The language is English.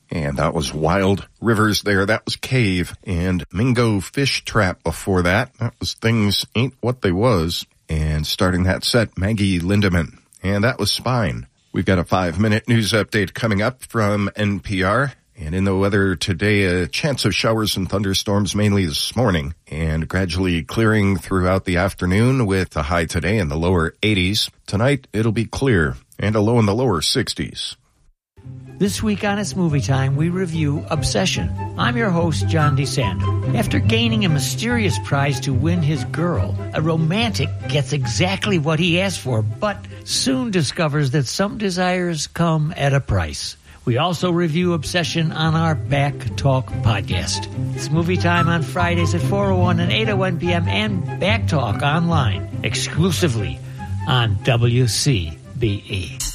And that was Wild Rivers there. That was Cave. And Mingo Fish Trap before that. That was Things Ain't What They Was. And starting that set, Maggie Lindemann. And that was Spine. We've got a 5-minute news update coming up from NPR. And in the weather today, a chance of showers and thunderstorms mainly this morning and gradually clearing throughout the afternoon with a high today in the lower 80s. Tonight, it'll be clear and a low in the lower 60s. This week on It's Movie Time, we review Obsession. I'm your host, John DeSando. After gaining a mysterious prize to win his girl, a romantic gets exactly what he asked for, but soon discovers that some desires come at a price. We also review Obsession on our Back Talk podcast. It's Movie Time on Fridays at 4:01 and 8:01 p.m. and Back Talk online, exclusively on WCBE.